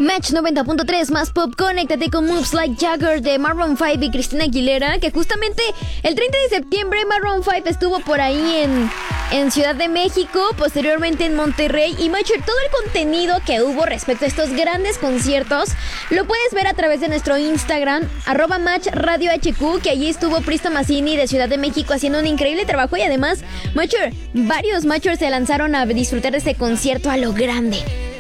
Match 90.3 más pop, conéctate con Moves Like Jagger de Maroon 5 y Christina Aguilera, que justamente el 30 de septiembre Maroon 5 estuvo por ahí en Ciudad de México, posteriormente en Monterrey, y Matcher, todo el contenido que hubo respecto a estos grandes conciertos lo puedes ver a través de nuestro Instagram, @MatchRadioHQ, que allí estuvo Prista Massini de Ciudad de México haciendo un increíble trabajo, y además, Matcher, varios Matchers se lanzaron a disfrutar de este concierto a lo grande.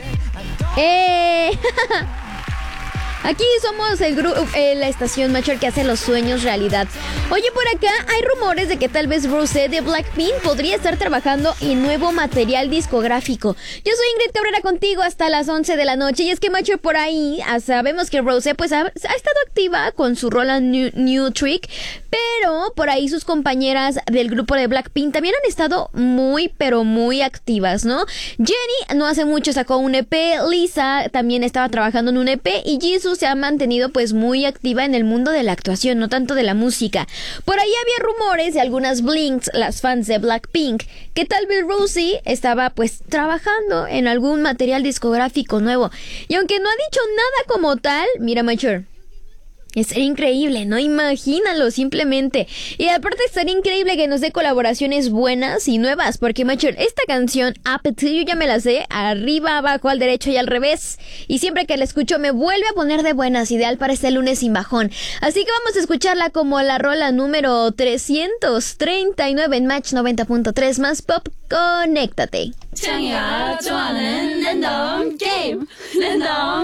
Aquí somos el grupo, la estación Matcher que hace los sueños realidad. Oye, por acá hay rumores de que tal vez Rosé de Blackpink podría estar trabajando en nuevo material discográfico. Yo soy Ingrid Cabrera contigo hasta las 11 de la noche. Y es que Matcher, por ahí sabemos que Rosé pues ha estado activa con su rola New Trick, pero por ahí sus compañeras del grupo de Blackpink también han estado muy, pero muy activas, ¿no? Jennie no hace mucho sacó un EP, Lisa también estaba trabajando en un EP, y Jisoo se ha mantenido pues muy activa en el mundo de la actuación, no tanto de la música. Por ahí había rumores de algunas Blinks, las fans de Blackpink, que tal vez Rosie estaba pues trabajando en algún material discográfico nuevo. Y aunque no ha dicho nada como tal, mira, Matcher, sería increíble, ¿no? Imagínalo simplemente. Y aparte estaría increíble que nos dé colaboraciones buenas y nuevas, porque Matcher, esta canción Appetite yo ya me la sé, arriba, abajo, al derecho y al revés, y siempre que la escucho me vuelve a poner de buenas, ideal para este lunes sin bajón. Así que vamos a escucharla como la rola número 339 en Match 90.3 más pop, conéctate.